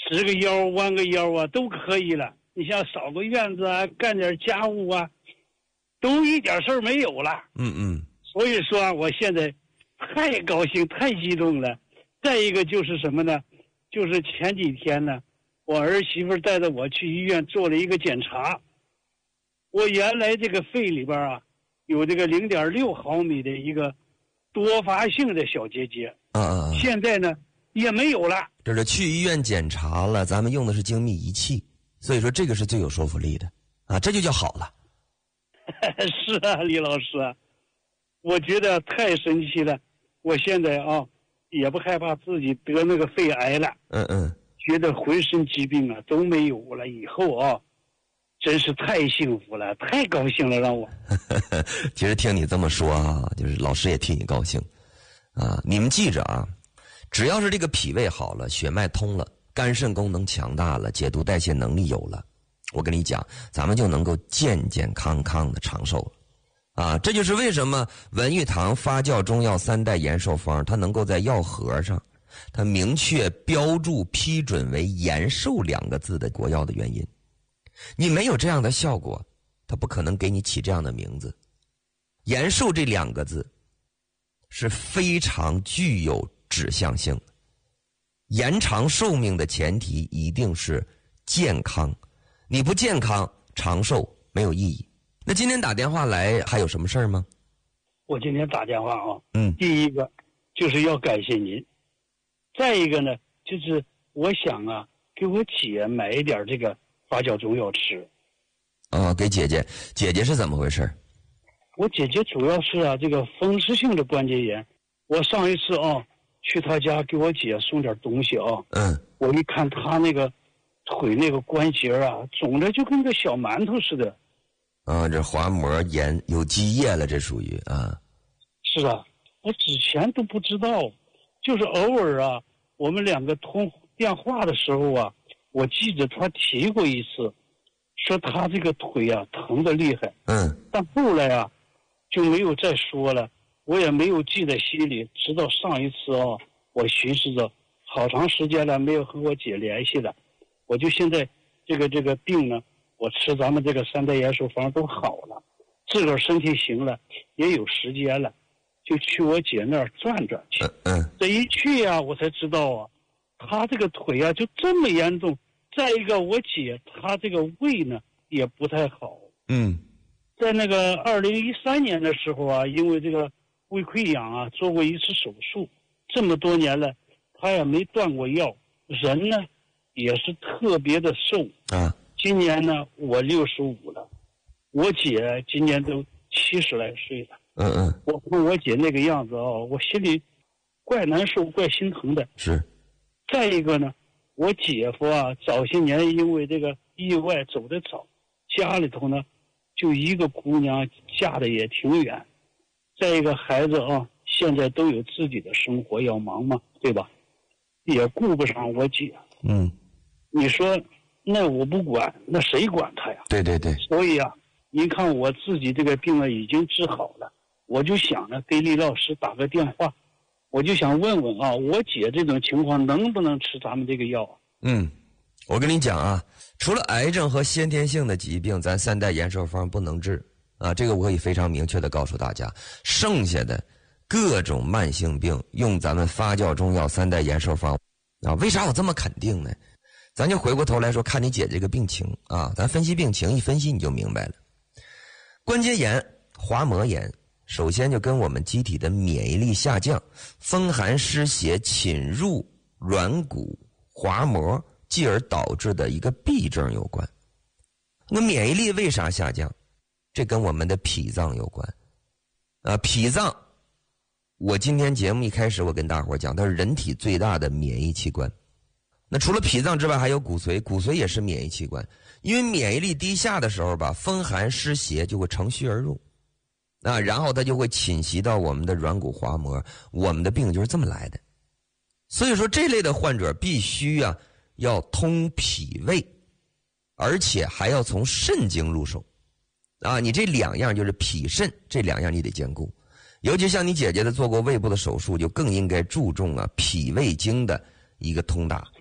直个腰弯个腰啊都可以了。你像扫个院子啊，干点家务啊，都一点事儿没有了。所以说啊，我现在太高兴太激动了。再一个就是什么呢，就是前几天呢，我儿媳妇带着我去医院做了一个检查，我原来这个肺里边啊有这个0.6毫米的一个多发性的小结节，现在呢也没有了。 这是去医院检查了，咱们用的是精密仪器，所以说这个是最有说服力的啊，这就叫好了。 是啊，李老师啊，我觉得太神奇了。我现在啊也不害怕自己得那个肺癌了，觉得浑身疾病啊都没有了，以后啊真是太幸福了，太高兴了，让我。 其实听你这么说啊，就是老师也替你高兴啊。你们记着啊，只要是这个脾胃好了，血脉通了，肝肾功能强大了，解毒代谢能力有了，我跟你讲，咱们就能够健健康康的长寿了啊。这就是为什么文玉堂发酵中药3代延寿方它能够在药盒上它明确标注批准为延寿2个字的国药的原因。你没有这样的效果，它不可能给你起这样的名字。延寿这2个字是非常具有指向性的，延长寿命的前提一定是健康，你不健康长寿没有意义。那今天打电话来还有什么事儿吗？ 我今天打电话啊，第一个就是要感谢您，再一个呢就是我想啊给我姐买一点这个发酵中药吃。 给姐姐是怎么回事？ 我姐姐主要是啊这个风湿性的关节炎。我上一次啊去她家给我姐送点东西啊，我一看她那个腿那个关节啊肿的就跟个小馒头似的。 这滑膜炎有积液了，这属于啊。 是啊，我之前都不知道，就是偶尔啊我们2个通电话的时候啊，我记着他提过一次，说他这个腿啊疼得厉害，但后来啊就没有再说了，我也没有记在心里。直到上一次啊，我寻思着好长时间了没有和我姐联系了，我就现在这个病呢，我吃咱们这个3代延寿方都好了，自个儿身体行了，也有时间了，就去我姐那儿转转去。这一去啊，我才知道啊，她这个腿啊就这么严重。再一个，我姐她这个胃呢也不太好。在那个2013年的时候啊，因为这个胃溃疡啊做过一次手术，这么多年了她也没断过药，人呢也是特别的瘦啊。今年呢我65了，我姐今年都70来岁了。我看我姐那个样子啊，我心里怪难受怪心疼的。 是。 再一个呢，我姐夫啊早些年因为这个意外走得早，家里头呢就一个姑娘，嫁的也挺远。再一个孩子啊现在都有自己的生活要忙嘛，对吧？也顾不上我姐。你说那我不管，那谁管他呀？ 对。 所以啊，您看我自己这个病啊已经治好了，我就想着给李老师打个电话，我就想问问啊，我姐这种情况能不能吃咱们这个药啊？ 我跟你讲啊，除了癌症和先天性的疾病，咱3代延寿方不能治啊，这个我可以非常明确的告诉大家。剩下的各种慢性病，用咱们发酵中药3代延寿方啊。为啥我这么肯定呢？咱就回过头来说，看你姐这个病情啊，咱分析病情，一分析你就明白了。关节炎、滑膜炎，首先就跟我们机体的免疫力下降、风寒湿邪侵入软骨滑膜，继而导致的一个痹症有关。那免疫力为啥下降？这跟我们的脾脏有关。脾脏，我今天节目一开始我跟大伙讲，它是人体最大的免疫器官。那除了脾脏之外，还有骨髓，骨髓也是免疫器官。因为免疫力低下的时候吧，风寒湿邪就会乘虚而入，然后它就会侵袭到我们的软骨滑膜，我们的病就是这么来的。所以说这类的患者必须要通脾胃，而且还要从肾经入手你这2样就是脾肾这2样你得兼顾。尤其像你姐姐的做过胃部的手术，就更应该注重脾胃经的一个通达。